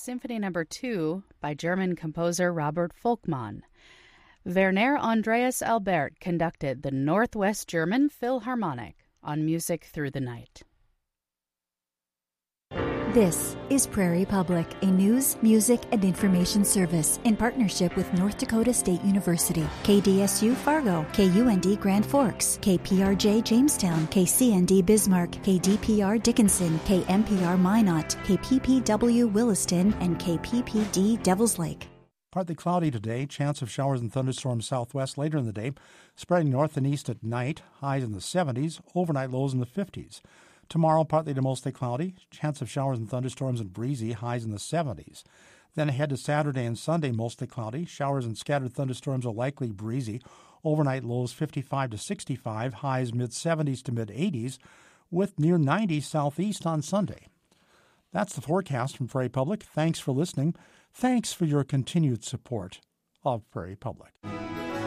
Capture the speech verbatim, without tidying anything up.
Symphony Number two by German composer Robert Volkmann. Werner Andreas Albert conducted the Northwest German Philharmonic on Music Through the Night. This is Prairie Public, a news, music, and information service in partnership with North Dakota State University, K D S U Fargo, K U N D Grand Forks, K P R J Jamestown, K C N D Bismarck, K D P R Dickinson, K M P R Minot, K P P W Williston, and K P P D Devils Lake. Partly cloudy today, chance of showers and thunderstorms southwest later in the day, spreading north and east at night, highs in the seventies, overnight lows in the fifties. Tomorrow, partly to mostly cloudy, chance of showers and thunderstorms and breezy, highs in the seventies. Then ahead to Saturday and Sunday, mostly cloudy, showers and scattered thunderstorms are likely breezy, overnight lows fifty-five to sixty-five, highs mid-seventies to mid-eighties, with near ninety southeast on Sunday. That's the forecast from Prairie Public. Thanks for listening. Thanks for your continued support of Prairie Public.